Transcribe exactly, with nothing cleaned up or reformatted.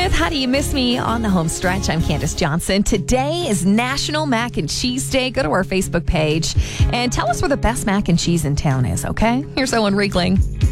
with How Do You Miss Me on the home stretch. I'm Candace Johnson. Today is National Mac and Cheese Day. Go to our Facebook page and tell us where the best mac and cheese in town is, okay? Here's Owen Riegling.